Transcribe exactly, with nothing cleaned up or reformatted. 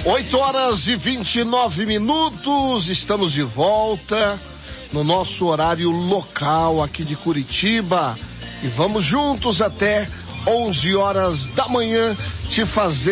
oito horas e vinte e nove minutos, estamos de volta no nosso horário local aqui de Curitiba e vamos juntos até onze horas da manhã te fazer